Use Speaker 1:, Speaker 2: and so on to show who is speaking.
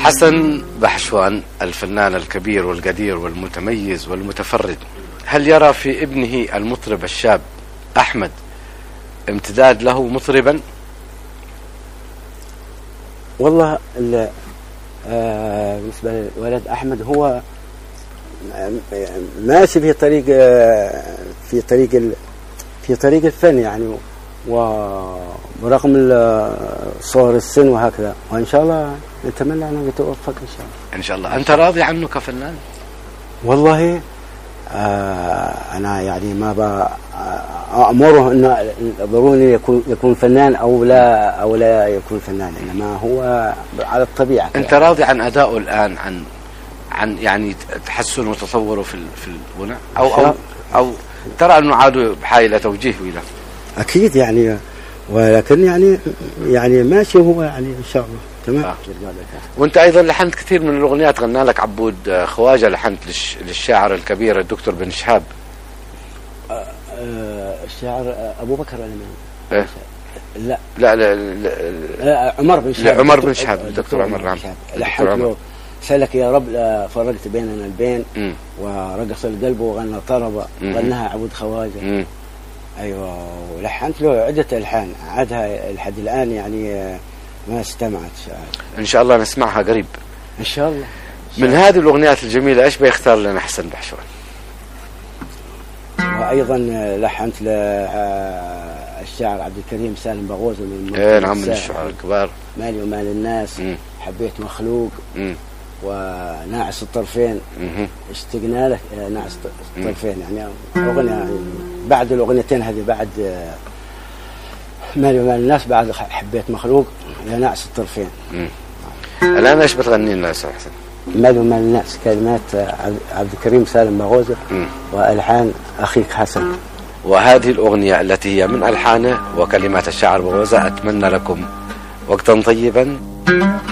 Speaker 1: حسن بحشوان الفنان الكبير والقدير والمتميز والمتفرد، هل يرى في ابنه المطرب الشاب أحمد امتداد له مطربا؟
Speaker 2: والله بالنسبة للولد أحمد هو ماشي في طريق في طريق الفن يعني، ورغم صغر السن وهكذا، وإن شاء الله نتمنى أنه يتوفق إن شاء الله.
Speaker 1: إن شاء الله. أنت راضي عنه كفنان؟
Speaker 2: والله أنا يعني ما أمره أنه ضروري يكون فنان أو لا يكون فنان، إنما هو على الطبيعة.
Speaker 1: أنت راضي عن أدائه الآن، عن يعني تحسن وتطوره في الغناء، أو ترى أنه عادوا بحاجة إلى توجيه له؟
Speaker 2: أكيد يعني، ولكن يعني ماشي هو يعني إن شاء الله تمام.
Speaker 1: وأنت أيضا لحنت كثير من الأغنيات، غنى لك عبود خواجة، لحنت للشاعر الكبير الدكتور بن شهاب.
Speaker 2: الشاعر أبو بكر
Speaker 1: إيه؟ لا
Speaker 2: عمر بن شهاب.
Speaker 1: عمر بن شهاب، الدكتور عمر. نعم.
Speaker 2: لحنت له سألك يا رب فرقت بيننا البين، ورقص القلب وغنى طربة، غناها عبود خواجة. أيوة، ولحنت له عدة ألحان عادها لحد الآن يعني ما استمعت.
Speaker 1: إن شاء الله نسمعها قريب
Speaker 2: إن شاء الله.
Speaker 1: من هذه الأغنيات الجميلة إيش بيختار لنا حسن بحشوان؟
Speaker 2: وأيضا لحنت للشاعر عبد الكريم سالم بغوزة
Speaker 1: نعم، من الشعراء الكبار.
Speaker 2: مالي ومال الناس، حبيت مخلوق، وناعس الطرفين، اشتقنا لك ناعس الطرفين، يعني أغنية يعني بعد الأغنيتين هذه، بعد مالي ومال الناس، بعد حبيت مخلوق، يا ناعس الطرفين.
Speaker 1: الآن ايش بتغني لنا يا أستاذ حسن؟
Speaker 2: مالي ومال الناس، كلمات عبد الكريم سالم بغوزة، وألحان أخيك حسن.
Speaker 1: وهذه الأغنية التي هي من ألحانه وكلمات الشاعر بغوزة. أتمنى لكم وقتا طيبا.